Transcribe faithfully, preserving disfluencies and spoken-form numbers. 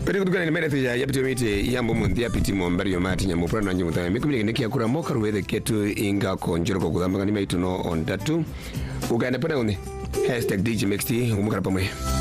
Pere kutukana ni mene ya yapiti mite yambo mundi yapiti mwambari yomati nyamu prano nanyi mutame. Miku mile kineki ya kura moka ruwede ketu inga konjoro kukudamba kanima ituno ondatu. Uka ene pone undi. Hashtag D J Mixti. Umukara pamwe.